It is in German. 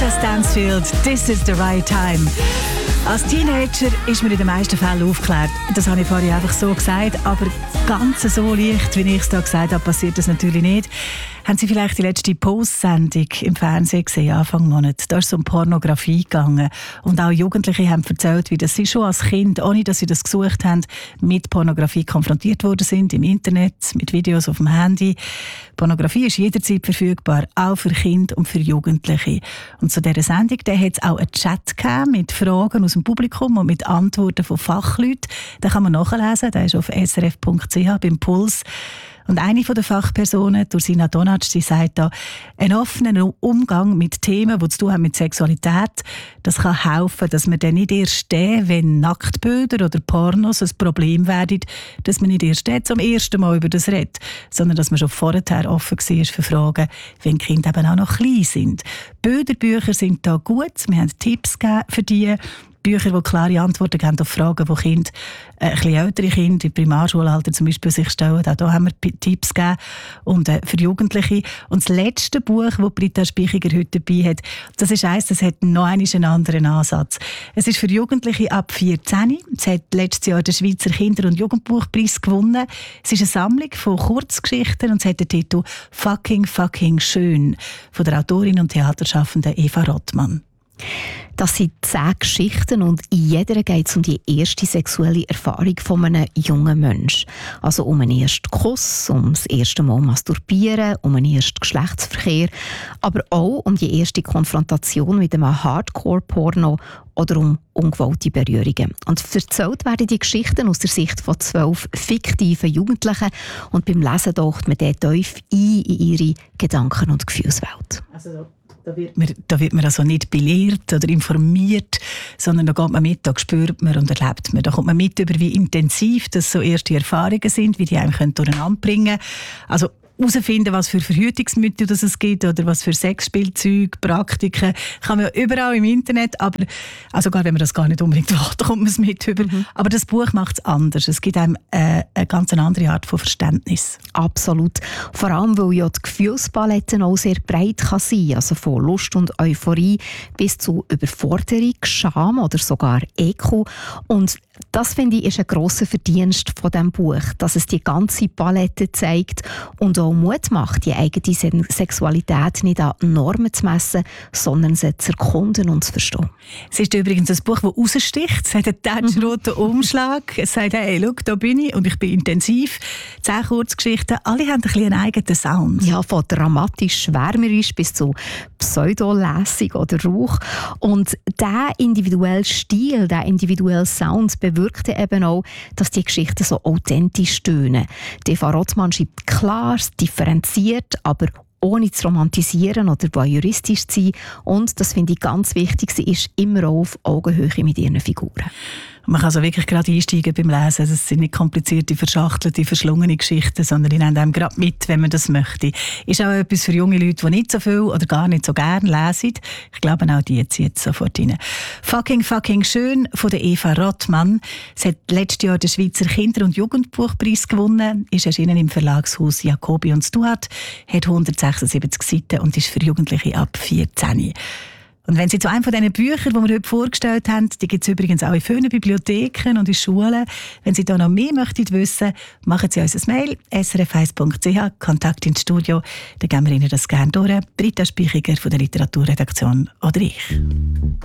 Lucas Stansfield, «This is the right time». Als Teenager ist mir in den meisten Fällen aufgeklärt. Das habe ich vorhin einfach so gesagt, aber ganz so leicht, wie ich es da gesagt habe, passiert das natürlich nicht. Haben Sie vielleicht die letzte Pause-Sendung im Fernsehen gesehen, Anfang Monat? Da ist es um Pornografie gegangen. Und auch Jugendliche haben erzählt, wie sie schon als Kind, ohne dass sie das gesucht haben, mit Pornografie konfrontiert worden sind, im Internet, mit Videos auf dem Handy. Pornografie ist jederzeit verfügbar, auch für Kinder und für Jugendliche. Und zu dieser Sendung hat es auch einen Chat gegeben mit Fragen aus dem Publikum und mit Antworten von Fachleuten. Den kann man nachlesen, der ist auf srf.ch beim Puls. Und eine der Fachpersonen, Ursina Donatsch, sie sagt da, ein offener Umgang mit Themen, die zu tun haben mit Sexualität, das kann helfen, dass man dann nicht erst wenn Nacktbilder oder Pornos ein Problem werden, dass man nicht erst zum ersten Mal über das redet, sondern dass man schon vorher offen war für Fragen, wenn die Kinder eben auch noch klein sind. Bilderbücher sind da gut, wir haben Tipps gegeben für die. Bücher, die klare Antworten geben auf Fragen, die Kinder, ein bisschen ältere Kinder im Primarschulalter zum Beispiel sich stellen. Auch da haben wir Tipps gegeben. Und für Jugendliche. Und das letzte Buch, das Britta Spichiger heute dabei hat, das ist eins, das hat noch einen anderen Ansatz. Es ist für Jugendliche ab 14. Es hat letztes Jahr den Schweizer Kinder- und Jugendbuchpreis gewonnen. Es ist eine Sammlung von Kurzgeschichten und es hat den Titel «Fucking schön» von der Autorin und Theaterschaffenden Eva Rottmann. Das sind 10 Geschichten und in jeder geht es um die erste sexuelle Erfahrung von einem jungen Menschen. Also um einen ersten Kuss, um das erste Mal masturbieren, um einen ersten Geschlechtsverkehr, aber auch um die erste Konfrontation mit einem Hardcore-Porno oder um ungewollte Berührungen. Und erzählt werden die Geschichten aus der Sicht von 12 fiktiven Jugendlichen und beim Lesen taucht man dort tief ein in ihre Gedanken- und Gefühlswelt. Da wird man also nicht belehrt oder informiert, sondern da geht man mit, da spürt man und erlebt man. Da kommt man mit über, wie intensiv das so erste Erfahrungen sind, wie die einem durcheinander bringen können. Also herausfinden, was für Verhütungsmittel das es gibt oder was für Sexspielzeug, Praktiken, kann man ja überall im Internet, aber also sogar wenn man das gar nicht unbedingt will, da kommt man es mit über. Aber das Buch macht es anders. Es gibt einem eine ganz andere Art von Verständnis. Absolut. Vor allem, weil ja die Gefühlspalette auch sehr breit kann sein, also von Lust und Euphorie bis zu Überforderung, Scham oder sogar Ekel. Und das, finde ich, ist ein grosser Verdienst von diesem Buch, dass es die ganze Palette zeigt und auch Mut macht, die eigene Sexualität nicht an Normen zu messen, sondern sie zu erkunden und zu verstehen. Es ist übrigens ein Buch, das raussticht. Es hat einen tätschroten Umschlag. Es sagt, hey, schau, da bin ich und ich bin intensiv. 10 Kurzgeschichten, alle haben ein bisschen einen eigenen Sound. Ja, von dramatisch schwärmerisch bis zu pseudolässig oder Rauch. Und dieser individuelle Stil, dieser individuelle Sound bewirkt eben auch, dass die Geschichten so authentisch tönen. Eva Rottmann schreibt klar, differenziert, aber ohne zu romantisieren oder voyeuristisch zu sein. Und, das finde ich ganz wichtig, sie ist immer auch auf Augenhöhe mit ihren Figuren. Man kann also wirklich gerade einsteigen beim Lesen. Es sind nicht komplizierte, verschachtelte, verschlungene Geschichten, sondern die nehmen einem gerade mit, wenn man das möchte. Ist auch etwas für junge Leute, die nicht so viel oder gar nicht so gerne lesen. Ich glaube, auch die zieht sofort rein. «Fucking schön» von der Eva Rottmann. Es hat letztes Jahr den Schweizer Kinder- und Jugendbuchpreis gewonnen, ist erschienen im Verlagshaus Jacobi und Stuart, hat 176 Seiten und ist für Jugendliche ab 14. Und wenn Sie zu einem von diesen Büchern, die wir heute vorgestellt haben, die gibt es übrigens auch in vielen Bibliotheken und in Schulen, wenn Sie da noch mehr möchten wissen, machen Sie uns ein Mail, srf1.ch, Kontakt ins Studio, dann geben wir Ihnen das gerne durch. Britta Spichiger von der Literaturredaktion oder ich.